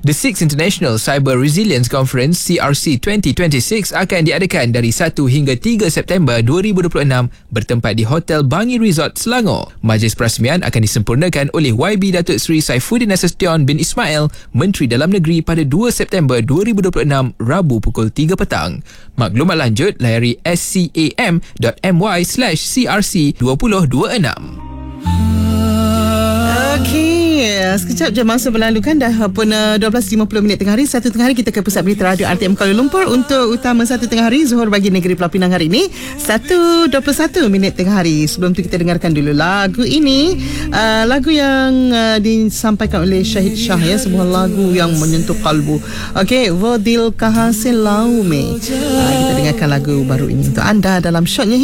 The 6th International Cyber Resilience Conference CRC 2026 akan diadakan dari 1 hingga 3 September 2026 bertempat di Hotel Bangi Resort, Selangor. Majlis perasmian akan disempurnakan oleh YB Datuk Seri Saifuddin Nasution bin Ismail, Menteri Dalam Negeri pada 2 September 2026, Rabu pukul 3 petang. Maklumat lanjut layari scam.my/crc2026. Okey, sekejap je masa berlalu kan, dah pun 12.50 tengah hari. 1 tengah hari kita ke Pusat Berita Radio RTM Kuala Lumpur untuk utama 1 tengah hari Zuhur bagi Negeri Pulau Pinang hari ini 1.21 tengah hari. Sebelum tu kita dengarkan dulu lagu ini, lagu yang disampaikan oleh Syahid Shah, ya, sebuah lagu yang menyentuh kalbu. Okey, Vodil Kahasil Laume. Kita dengarkan lagu baru ini untuk anda dalam shotnya.